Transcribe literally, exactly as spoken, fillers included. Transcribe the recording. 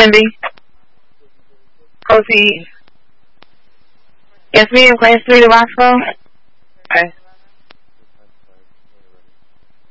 Cindy. Proceed. Yes, ma'am. Class three to Roxville.